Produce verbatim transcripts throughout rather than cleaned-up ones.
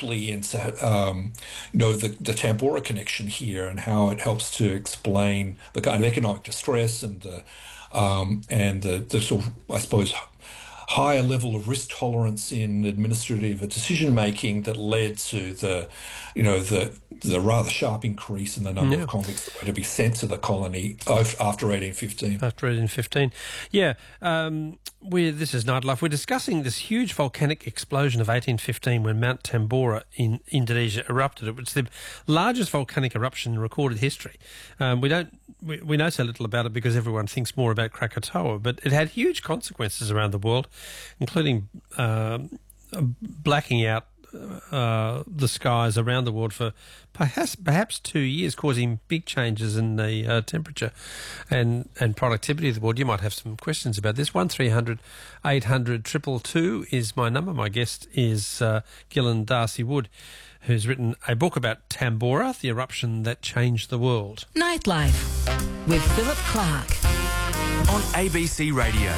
deeply into, um, you know, the, the Tambora connection here and how it helps to explain the kind of economic distress and the um, and the, the sort of, I suppose, higher level of risk tolerance in administrative decision making that led to the, you know, the the rather sharp increase in the number Yeah. of convicts that were to be sent to the colony of, after eighteen fifteen. After eighteen fifteen. Yeah. Um, we're, this is Nightlife. We're discussing this huge volcanic explosion of eighteen fifteen when Mount Tambora in Indonesia erupted. It was the largest volcanic eruption in recorded history. Um, we don't we, we know so little about it because everyone thinks more about Krakatoa, but it had huge consequences around the world, including um, blacking out uh, the skies around the world for perhaps perhaps two years, causing big changes in the uh, temperature and, and productivity of the world. You might have some questions about this. one three hundred eight hundred two two two is my number. My guest is uh, Gillen Darcy Wood, who's written a book about Tambora, the eruption that changed the world. Nightlife with Philip Clark on A B C Radio.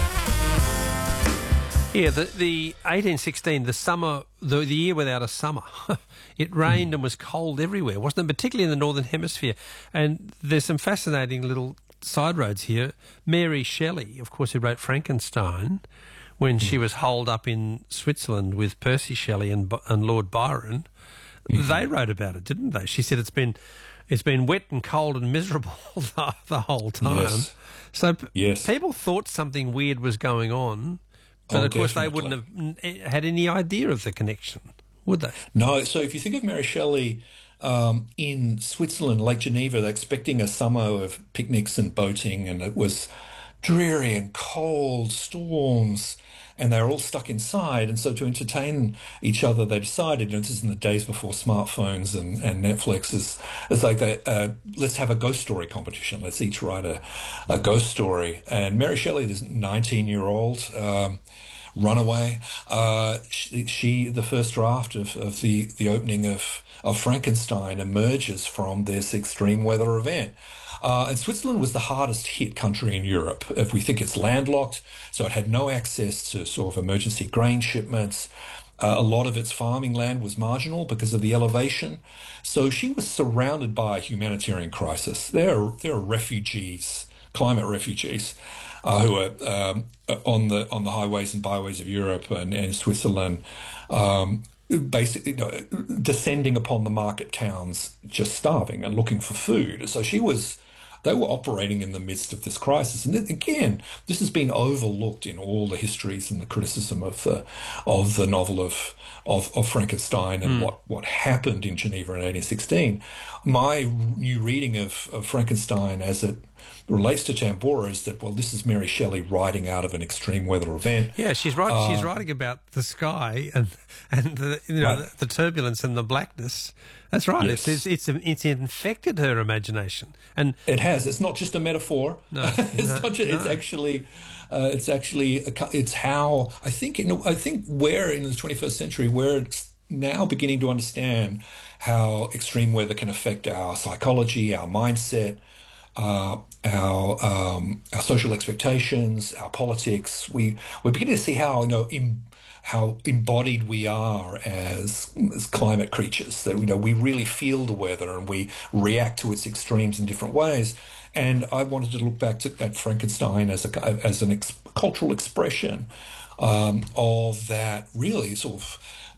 Yeah, the, the eighteen sixteen, the summer, the, the year without a summer. It rained mm. and was cold everywhere, wasn't it? Particularly in the Northern Hemisphere. And there's some fascinating little side roads here. Mary Shelley, of course, who wrote Frankenstein, when mm. she was holed up in Switzerland with Percy Shelley and, and Lord Byron, mm. they wrote about it, didn't they? She said it's been it's been wet and cold and miserable the, the whole time. Yes. So p- yes. people thought something weird was going on. But, oh, of course, definitely. they wouldn't have had any idea of the connection, would they? No. So if you think of Mary Shelley um, in Switzerland, Lake Geneva, they're expecting a summer of picnics and boating, and it was dreary and cold, storms, and they were all stuck inside. And so to entertain each other, they decided, you know, this is in the days before smartphones and, and Netflix, is it's like, they, uh, let's have a ghost story competition. Let's each write a, a ghost story. And Mary Shelley, this nineteen-year-old um, runaway, uh, she, she, the first draft of, of the, the opening of, of Frankenstein emerges from this extreme weather event. Uh, and Switzerland was the hardest hit country in Europe. If we think it's landlocked, so it had no access to sort of emergency grain shipments. Uh, a lot of its farming land was marginal because of the elevation. So she was surrounded by a humanitarian crisis. There are, there are refugees, climate refugees, uh, who are um, on the on the highways and byways of Europe and, and Switzerland, um, basically, you know, descending upon the market towns, just starving and looking for food. So she was, they were operating in the midst of this crisis. And again, this has been overlooked in all the histories and the criticism of the of the novel of of, of Frankenstein and mm. what, what happened in Geneva in eighteen sixteen. My new reading of, of Frankenstein as it relates to Tambora is that, well, this is Mary Shelley writing out of an extreme weather event. Yeah, she's right. Uh, she's um, writing about the sky and and the, you know, right. the, the turbulence and the blackness. That's right. Yes. It's, it's it's it's infected her imagination, and it has. It's not just a metaphor. No, it's no, not. Just, no. It's actually. Uh, it's actually. A, it's how I think. You know, I think we're in the twenty-first century. We're now beginning to understand how extreme weather can affect our psychology, our mindset. Uh, our um, our social expectations, our politics. We we're beginning to see how you know in, how embodied we are as as climate creatures. That you know we really feel the weather and we react to its extremes in different ways. And I wanted to look back to, at Frankenstein as a as an ex- cultural expression um, of that really sort of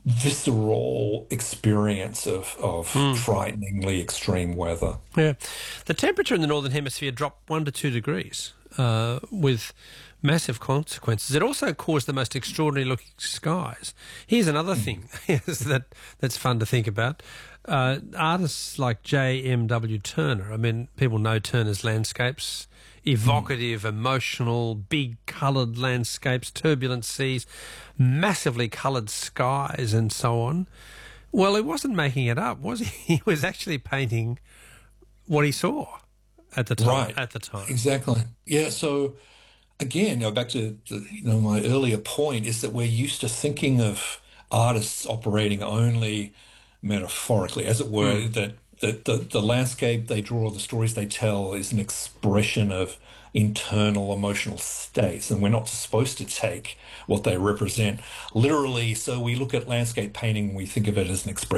visceral experience of, of mm. frighteningly extreme weather. Yeah. The temperature in the Northern Hemisphere dropped one to two degrees uh, with massive consequences. It also caused the most extraordinary looking skies. Here's another mm. thing that that's fun to think about. Uh, artists like J M W Turner, I mean, people know Turner's landscapes, evocative, mm. emotional, big coloured landscapes, turbulent seas, massively coloured skies and so on. Well, he wasn't making it up, was he? He was actually painting what he saw at the time. Right. At the time. Exactly. Yeah, so again, you know, back to the, you know my earlier point is that we're used to thinking of artists operating only metaphorically, as it were, mm. that The, the, the landscape they draw, the stories they tell is an expression of internal emotional states, and we're not supposed to take what they represent literally. So we look at landscape painting, we think of it as an expression